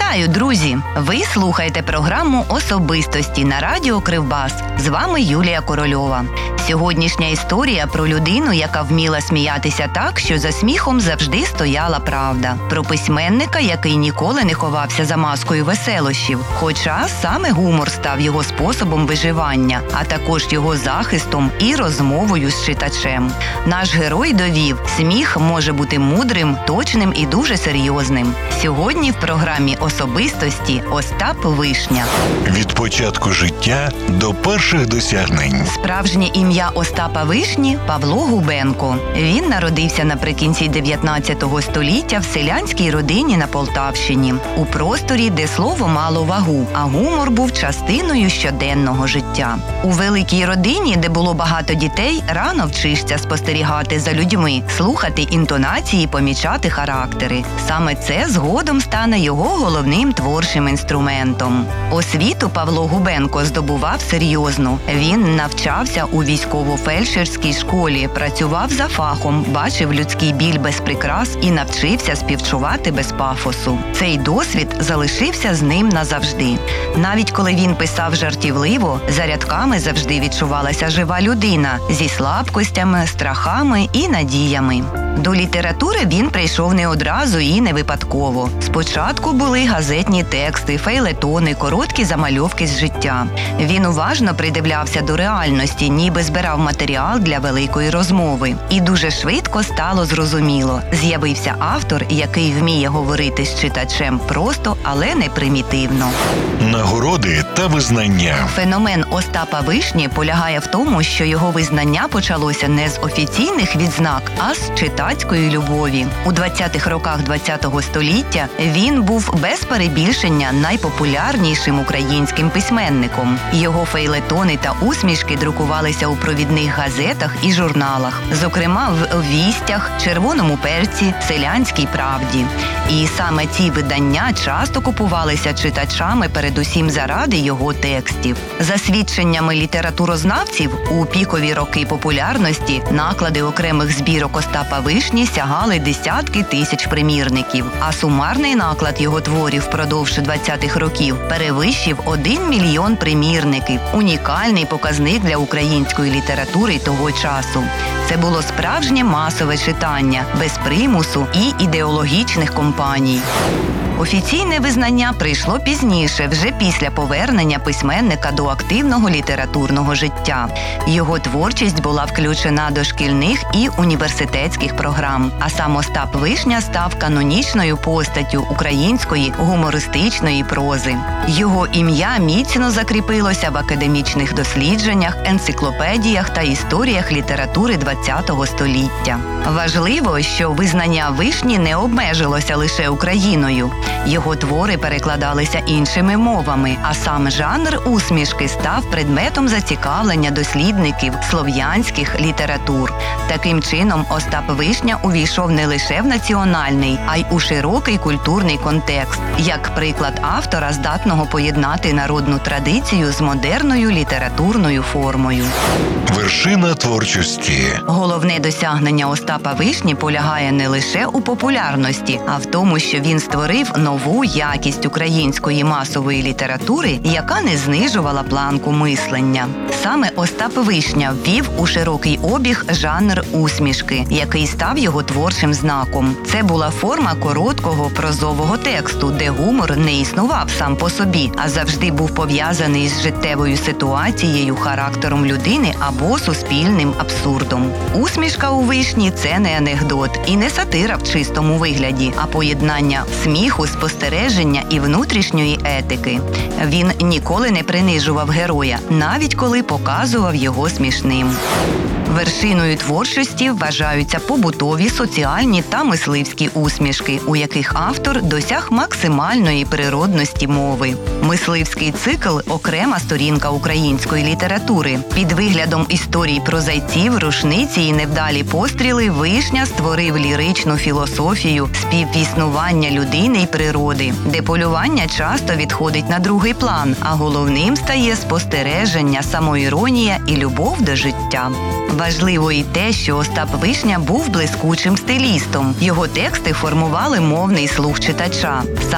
Вітаю, друзі! Ви слухаєте програму «Особистості» на радіо «Кривбас». З вами Юлія Корольова. Сьогоднішня історія про людину, яка вміла сміятися так, що за сміхом завжди стояла правда. Про письменника, який ніколи не ховався за маскою веселощів, хоча саме гумор став його способом виживання, а також його захистом і розмовою з читачем. Наш герой довів, сміх може бути мудрим, точним і дуже серйозним. Сьогодні в програмі «Особистості» Остап Вишня. Від початку життя до перших досягнень. Справжнє ім'я Остапа Вишні – Павло Губенко. Він народився наприкінці 19 століття в селянській родині на Полтавщині. У просторі, де слово мало вагу, а гумор був частиною щоденного життя. У великій родині, де було багато дітей, рано вчишся спостерігати за людьми, слухати інтонації, помічати характери. Саме це згодом стане його головним творчим інструментом. Освіту Павло Губенко здобував серйозно. Він навчався у військово-фельдшерській школі, працював за фахом, бачив людський біль без прикрас і навчився співчувати без пафосу. Цей досвід залишився з ним назавжди. Навіть коли він писав жартівливо, за рядками завжди відчувалася жива людина зі слабкостями, страхами і надіями. До літератури він прийшов не одразу і не випадково. Спочатку були газетні тексти, фейлетони, короткі замальовки з життя. Він уважно придивлявся до реальності, ніби збирав матеріал для великої розмови. І дуже швидко стало зрозуміло. З'явився автор, який вміє говорити з читачем просто, але не примітивно. Нагороди та визнання. Феномен Остапа Вишні полягає в тому, що його визнання почалося не з офіційних відзнак, а з читацької любові. У 20-х роках ХХ століття він був без перебільшення найпопулярнішим українським письменником. Його фейлетони та усмішки друкувалися у провідних газетах і журналах, зокрема в «Вістях», «Червоному перці», «Селянській правді». І саме ці видання часто купувалися читачами передусім заради його текстів. За свідченнями літературознавців, у пікові роки популярності наклади окремих збірок Остапа Вишні сягали десятки тисяч примірників, а сумарний наклад його творів впродовж 20-х років перевищив 1 мільйон примірників – унікальний показник для української літератури того часу. Це було справжнє масове читання, без примусу і ідеологічних компаній. Офіційне визнання прийшло пізніше, вже після повернення письменника до активного літературного життя. Його творчість була включена до шкільних і університетських програм, а сам Остап Вишня став канонічною постаттю української гумористичної прози. Його ім'я міцно закріпилося в академічних дослідженнях, енциклопедіях та історіях літератури ХХ століття. Важливо, що визнання Вишні не обмежилося лише Україною. Його твори перекладалися іншими мовами, а сам жанр усмішки став предметом зацікавлення дослідників слов'янських літератур. Таким чином, Остап Вишня увійшов не лише в національний, а й у широкий культурний контекст, як приклад автора, здатного поєднати народну традицію з модерною літературною формою. Вершина творчості. Головне досягнення Остапа Вишні полягає не лише у популярності, а в тому, що він створив нову якість української масової літератури, яка не знижувала планку мислення. Саме Остап Вишня ввів у широкий обіг жанр усмішки, який став його творчим знаком. Це була форма короткого прозового тексту, де гумор не існував сам по собі, а завжди був пов'язаний з життєвою ситуацією, характером людини або суспільним абсурдом. Усмішка у Вишні – це не анекдот і не сатира в чистому вигляді, а поєднання сміху, спостереження і внутрішньої етики. Він ніколи не принижував героя, навіть коли показував його смішним. Вершиною творчості вважаються побутові, соціальні та мисливські усмішки, у яких автор досяг максимальної природності мови. Мисливський цикл – окрема сторінка української літератури. Під виглядом історій про зайців, рушниці і невдалі постріли Вишня створив ліричну філософію співіснування людини й природи, де полювання часто відходить на другий план, а головним стає спостереження, самоіронія і любов до життя. Важливо і те, що Остап Вишня був блискучим стилістом. Його тексти формували мовний слух читача.